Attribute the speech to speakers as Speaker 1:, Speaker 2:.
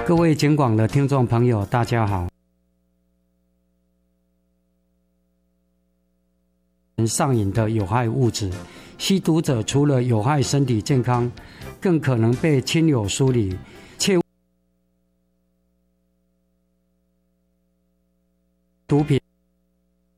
Speaker 1: 各位警广的听众朋友，大家好。上瘾的有害物质，吸毒者除了有害身体健康，更可能被亲友疏离。毒品